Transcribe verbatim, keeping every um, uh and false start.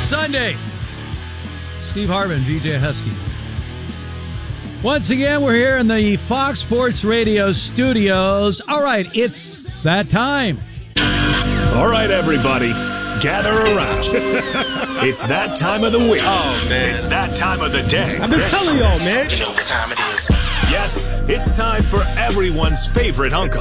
Sunday. Steve Hartman, V J Husky. Once again, we're here in the Fox Sports Radio studios. All right, it's that time. All right, everybody, gather around. It's that time of the week. Oh, man. It's that time of the day. I've been telling y'all, man. You know what time it is. Yes, it's time for everyone's favorite uncle.